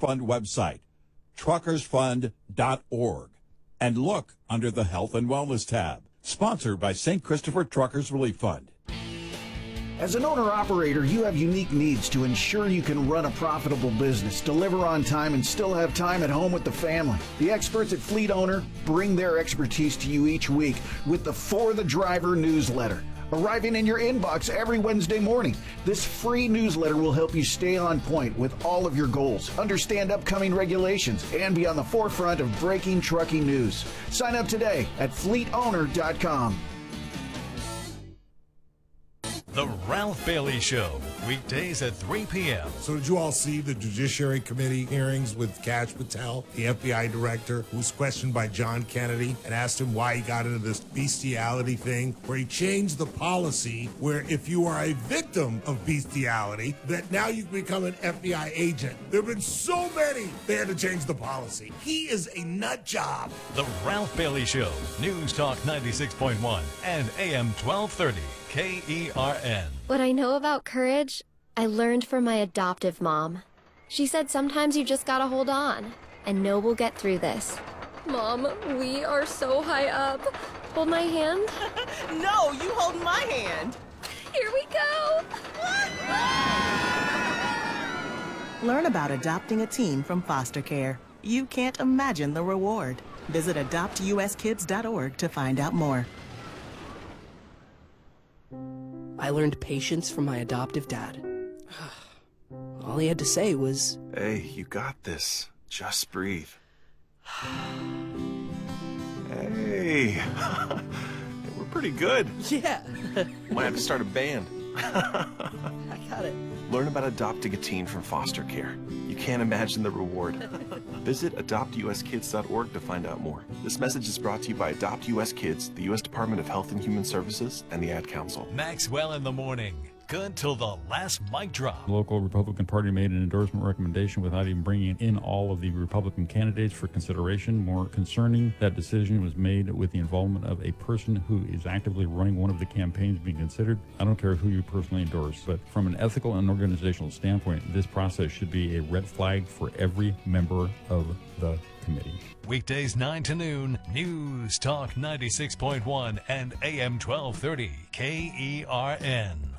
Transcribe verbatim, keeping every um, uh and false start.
Fund website, truckers fund dot org, and look under the Health and Wellness tab. Sponsored by Saint Christopher Truckers Relief Fund. As an owner-operator, you have unique needs to ensure you can run a profitable business, deliver on time, and still have time at home with the family. The experts at Fleet Owner bring their expertise to you each week with the For the Driver newsletter, arriving in your inbox every Wednesday morning. This free newsletter will help you stay on point with all of your goals, understand upcoming regulations, and be on the forefront of breaking trucking news. Sign up today at fleet owner dot com. The Ralph Bailey Show, weekdays at three p.m. So did you all see the Judiciary Committee hearings with Kash Patel, the F B I director, who was questioned by John Kennedy and asked him why he got into this bestiality thing, where he changed the policy where if you are a victim of bestiality, that now you become an F B I agent. There have been so many, they had to change the policy. He is a nut job. The Ralph Bailey Show, News Talk ninety-six point one and A M twelve thirty. K E R N. What I know about courage, I learned from my adoptive mom. She said sometimes you just gotta hold on and know we'll get through this. Mom, we are so high up. Hold my hand. No, you hold my hand. Here we go. Learn about adopting a teen from foster care. You can't imagine the reward. Visit adopt U S kids dot org to find out more. I learned patience from my adoptive dad. All he had to say was, "Hey, you got this. Just breathe." Hey, we're pretty good. yeah. Might have to start a band. I got it. Learn about adopting a teen from foster care. You can't imagine the reward. Visit adopt U S kids dot org to find out more. This message is brought to you by Adopt U S Kids, the U S Department of Health and Human Services, and the Ad Council. Maxwell in the morning. Good till the last mic drop. The local Republican Party made an endorsement recommendation without even bringing in all of the Republican candidates for consideration. More concerning, that decision was made with the involvement of a person who is actively running one of the campaigns being considered. I don't care who you personally endorse, but from an ethical and organizational standpoint, this process should be a red flag for every member of the committee. Weekdays nine to noon, News Talk ninety-six point one and A M twelve thirty, K E R N.